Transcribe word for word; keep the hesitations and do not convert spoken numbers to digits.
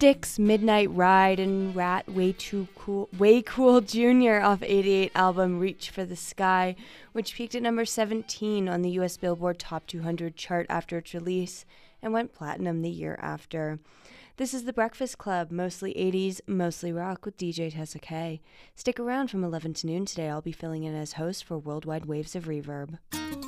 Styx, Midnight Ride, and Rat Way Too Cool, Way Cool Junior off eighty-eight album Reach for the Sky, which peaked at number seventeen on the U S Billboard Top two hundred chart after its release and went platinum the year after. This is The Breakfast Club, mostly eighties, mostly rock, with D J Tessa K. Stick around from eleven to noon today. I'll be filling in as host for Worldwide Waves of Reverb.